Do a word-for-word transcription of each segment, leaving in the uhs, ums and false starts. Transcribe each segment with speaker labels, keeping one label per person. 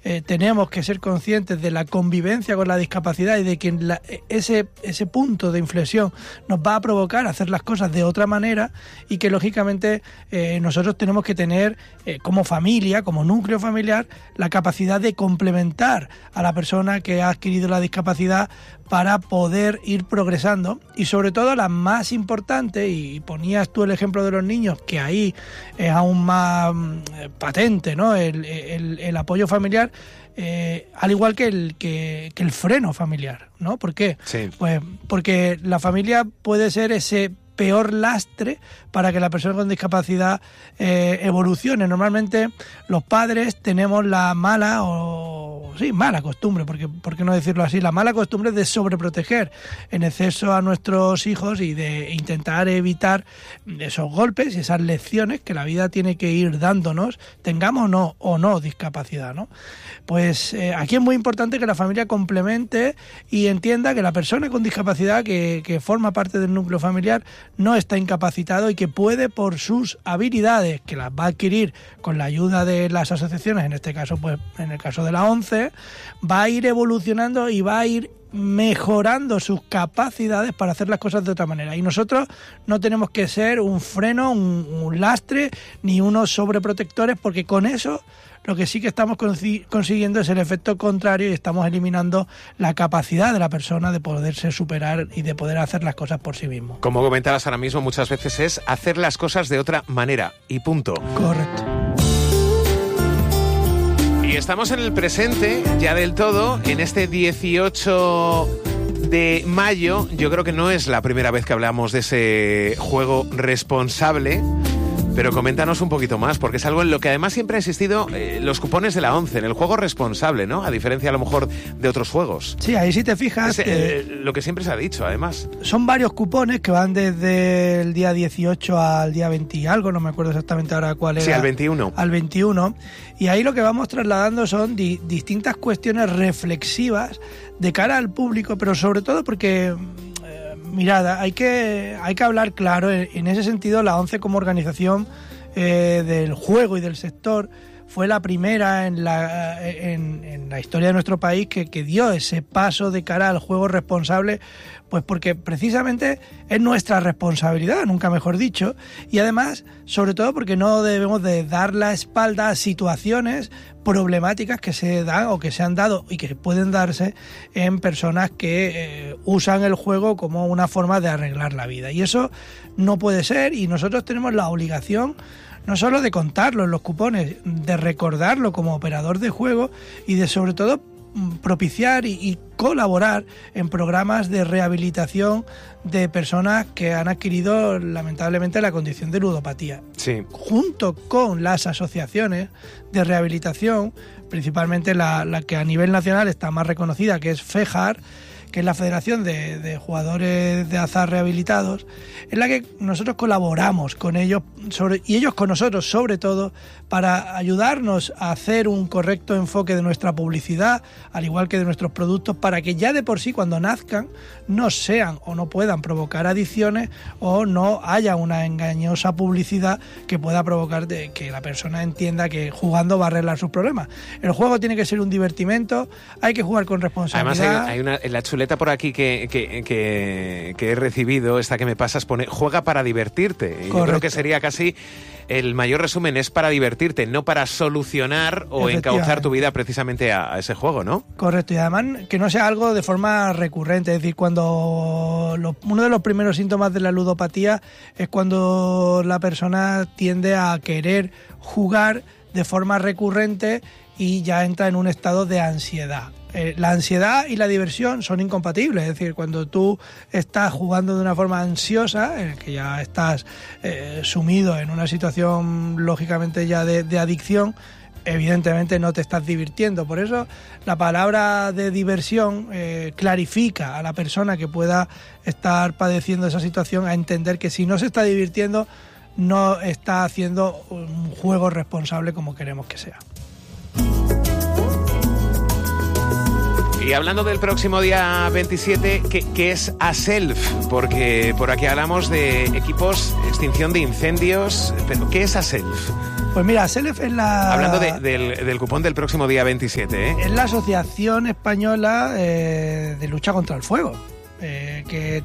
Speaker 1: eh, tenemos que ser conscientes de la convivencia con la discapacidad y de que la, ese, ese punto de inflexión nos va a provocar hacer las cosas de otra manera y que lógicamente eh, nosotros tenemos que tener eh, como familia, como núcleo familiar, la capacidad de complementar a la persona que ha adquirido la discapacidad para poder ir progresando y sobre todo la más importante, y ponías tú el ejemplo de los niños, que ahí es aún más eh, patente, ¿no? el, el, el apoyo familiar, eh, al igual que el, que, que el freno familiar, ¿no? ¿Por qué?
Speaker 2: Sí.
Speaker 1: Pues porque la familia puede ser ese peor lastre para que la persona con discapacidad eh, evolucione. Normalmente los padres tenemos la mala o sí, mala costumbre, porque ¿por qué no decirlo así? La mala costumbre de sobreproteger en exceso a nuestros hijos y de intentar evitar esos golpes y esas lecciones que la vida tiene que ir dándonos, tengamos o no, o no discapacidad, ¿no? Pues eh, aquí es muy importante que la familia complemente y entienda que la persona con discapacidad que, que forma parte del núcleo familiar no está incapacitado y que puede, por sus habilidades, que las va a adquirir con la ayuda de las asociaciones, en este caso, pues en el caso de la ONCE, va a ir evolucionando y va a ir mejorando sus capacidades para hacer las cosas de otra manera. Y nosotros no tenemos que ser un freno, un, un lastre, ni unos sobreprotectores, porque con eso lo que sí que estamos consiguiendo es el efecto contrario y estamos eliminando la capacidad de la persona de poderse superar y de poder hacer las cosas por sí mismo.
Speaker 2: Como comentabas ahora mismo, muchas veces es hacer las cosas de otra manera y punto.
Speaker 1: Correcto.
Speaker 2: Y estamos en el presente, ya del todo, en este dieciocho de mayo. Yo creo que no es la primera vez que hablamos de ese juego responsable, pero coméntanos un poquito más, porque es algo en lo que además siempre ha existido eh, los cupones de la ONCE, en el juego responsable, ¿no? A diferencia a lo mejor de otros juegos.
Speaker 1: Sí, ahí sí te fijas.
Speaker 2: Es, eh, lo que siempre se ha dicho, además.
Speaker 1: Son varios cupones que van desde el día dieciocho al día veinte y algo, no me acuerdo exactamente ahora cuál era.
Speaker 2: Sí, al veintiuno.
Speaker 1: Al veintiuno. Y ahí lo que vamos trasladando son di- distintas cuestiones reflexivas de cara al público, pero sobre todo porque... Mirad, hay que, hay que hablar claro. En, en ese sentido, la ONCE como organización eh, del juego y del sector fue la primera en la, en, en la historia de nuestro país que, que dio ese paso de cara al juego responsable, pues porque precisamente es nuestra responsabilidad, nunca mejor dicho, y además, sobre todo porque no debemos de dar la espalda a situaciones problemáticas que se dan o que se han dado y que pueden darse en personas que eh, usan el juego como una forma de arreglar la vida. Y eso no puede ser, y nosotros tenemos la obligación no solo de contarlo en los cupones, de recordarlo como operador de juego y de sobre todo propiciar y, y colaborar en programas de rehabilitación de personas que han adquirido lamentablemente la condición de ludopatía.
Speaker 2: Sí.
Speaker 1: Junto con las asociaciones de rehabilitación, principalmente la, la que a nivel nacional está más reconocida, que es FEJAR, que es la Federación de, de Jugadores de Azar Rehabilitados, en la que nosotros colaboramos con ellos sobre, y ellos con nosotros sobre todo para ayudarnos a hacer un correcto enfoque de nuestra publicidad, al igual que de nuestros productos, para que ya de por sí cuando nazcan no sean o no puedan provocar adicciones o no haya una engañosa publicidad que pueda provocar de que la persona entienda que jugando va a arreglar sus problemas. El juego tiene que ser un divertimento, hay que jugar con responsabilidad.
Speaker 2: Además hay, hay una, en la chuleta por aquí que, que, que, que he recibido, esta que me pasas, pone juega para divertirte. Y yo creo que sería casi el mayor resumen, es para divertirte, no para solucionar o encauzar tu vida precisamente a, a ese juego, ¿no?
Speaker 1: Correcto, y además que no sea algo de forma recurrente, es decir, cuando lo, uno de los primeros síntomas de la ludopatía es cuando la persona tiende a querer jugar de forma recurrente y ya entra en un estado de ansiedad. Eh, la ansiedad y la diversión son incompatibles, es decir, cuando tú estás jugando de una forma ansiosa, en el que ya estás eh, sumido en una situación lógicamente ya de, de adicción, evidentemente no te estás divirtiendo. Por eso la palabra de diversión eh, clarifica a la persona que pueda estar padeciendo esa situación a entender que si no se está divirtiendo, no está haciendo un juego responsable como queremos que sea.
Speaker 2: Y hablando del próximo día veintisiete, ¿qué, qué es ASELF? Porque por aquí hablamos de equipos, extinción de incendios, pero ¿qué es ASELF?
Speaker 1: Pues mira, Selef es la...
Speaker 2: Hablando de, del, del cupón del próximo día veintisiete, ¿eh?
Speaker 1: Es la Asociación Española eh, de Lucha contra el Fuego, eh, que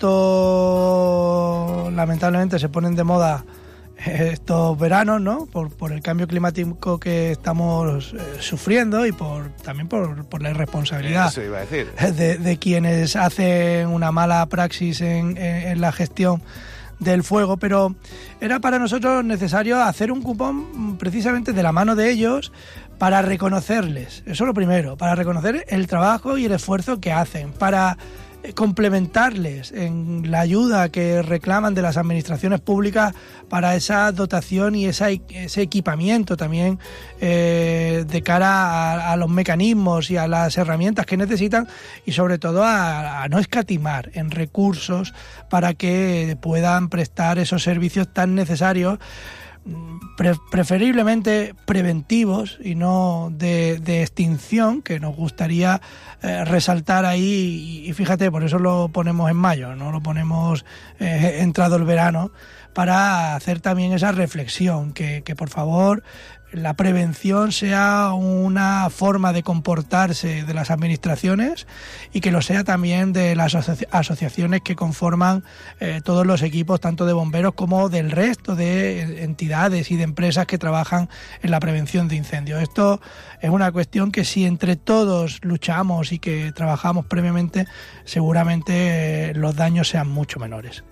Speaker 1: tanto lamentablemente se ponen de moda estos veranos, ¿no? Por, por el cambio climático que estamos eh, sufriendo y por también por, por la irresponsabilidad
Speaker 2: Eso iba a decir.
Speaker 1: de, de quienes hacen una mala praxis en, en, en la gestión del fuego, pero era para nosotros necesario hacer un cupón precisamente de la mano de ellos para reconocerles, eso es lo primero, para reconocer el trabajo y el esfuerzo que hacen, para complementarles en la ayuda que reclaman de las administraciones públicas para esa dotación y esa, ese equipamiento también eh, de cara a, a los mecanismos y a las herramientas que necesitan, y sobre todo a, a no escatimar en recursos para que puedan prestar esos servicios tan necesarios, Pre- preferiblemente preventivos y no de, de extinción, que nos gustaría eh, resaltar ahí, y, y fíjate, por eso lo ponemos en mayo, no lo ponemos eh, entrado el verano, para hacer también esa reflexión, que, que por favor la prevención sea una forma de comportarse de las administraciones y que lo sea también de las asoci- asociaciones que conforman eh, todos los equipos, tanto de bomberos como del resto de entidades y de empresas que trabajan en la prevención de incendios. Esto es una cuestión que si entre todos luchamos y que trabajamos previamente, seguramente eh, los daños sean mucho menores.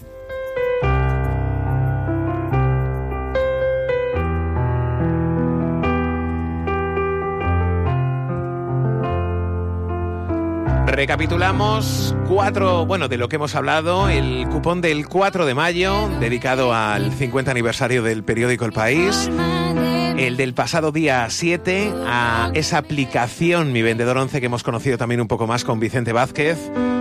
Speaker 2: Recapitulamos cuatro, bueno, de lo que hemos hablado, el cupón del cuatro de mayo, dedicado al cincuenta aniversario del periódico El País, el del pasado día siete, a esa aplicación Mi Vendedor once que hemos conocido también un poco más con Vicente Vázquez,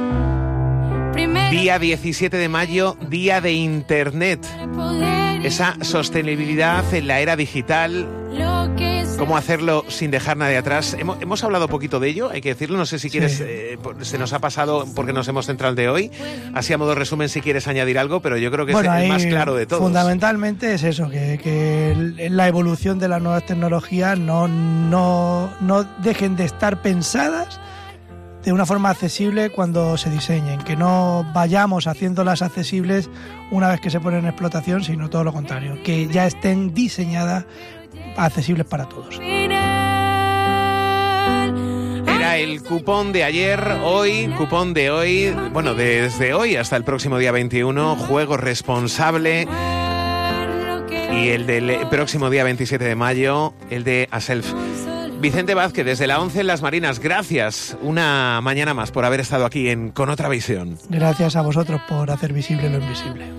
Speaker 2: día diecisiete de mayo, día de Internet, esa sostenibilidad en la era digital, cómo hacerlo sin dejar nadie atrás. Hemos, hemos hablado poquito de ello, hay que decirlo, no sé si quieres, sí. eh, se nos ha pasado porque nos hemos centrado el de hoy, así a modo resumen si quieres añadir algo, pero yo creo que bueno, es el más claro de todos.
Speaker 1: Fundamentalmente es eso, que, que la evolución de las nuevas tecnologías no, no, no dejen de estar pensadas de una forma accesible cuando se diseñen, que no vayamos haciéndolas accesibles una vez que se ponen en explotación, sino todo lo contrario, que ya estén diseñadas accesibles para todos.
Speaker 2: Era el cupón de ayer, hoy, cupón de hoy, bueno, desde hoy hasta el próximo día veintiuno, juego responsable, y el del próximo día veintisiete de mayo, el de Aself. Vicente Vázquez, desde la once en Las Marinas, gracias una mañana más por haber estado aquí en Con Otra Visión.
Speaker 1: Gracias a vosotros por hacer visible lo invisible.